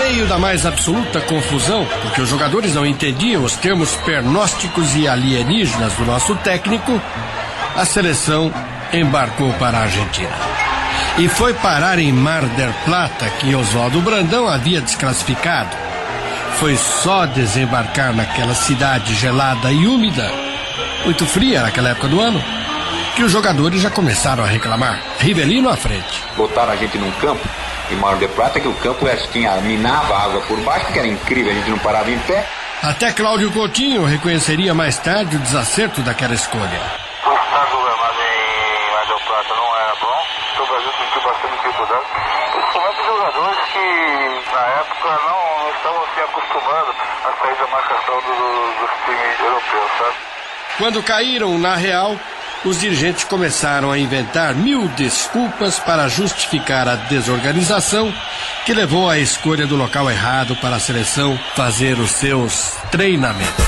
meio da mais absoluta confusão, porque os jogadores não entendiam os termos pernósticos e alienígenas do nosso técnico, a seleção embarcou para a Argentina. E foi parar em Mar del Plata, que Oswaldo Brandão havia desclassificado. Foi só desembarcar naquela cidade gelada e úmida, muito fria naquela época do ano, que os jogadores já começaram a reclamar. Rivelino à frente. Botaram a gente num campo em Mar del Plata, que o campo minava a água por baixo, que era incrível, a gente não parava em pé. Até Cláudio Coutinho reconheceria mais tarde o desacerto daquela escolha. O estado governado em Mar del Plata não era bom, então o Brasil sentiu bastante dificuldade, principalmente jogadores que na época não estavam se acostumando a sair da marcação dos times europeus, sabe? Quando caíram na real, os dirigentes começaram a inventar 1000 desculpas para justificar a desorganização que levou à escolha do local errado para a seleção fazer os seus treinamentos.